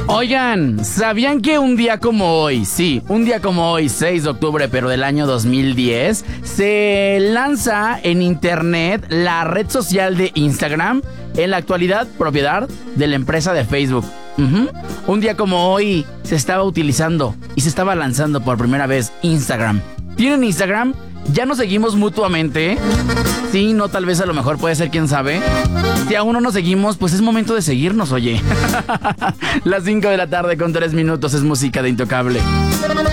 Oigan, ¿sabían que un día como hoy, sí, un día como hoy, 6 de octubre, pero del año 2010, se lanza en internet la red social de Instagram, en la actualidad propiedad de la empresa de Facebook? Un día como hoy se estaba utilizando y se estaba lanzando por primera vez Instagram. ¿Tienen Instagram? ¿Ya nos seguimos mutuamente? Sí, no, tal vez a lo mejor puede ser, quién sabe. Si aún no nos seguimos, pues es momento de seguirnos, oye. Las 5 de la tarde con 3 minutos es música de Intocable.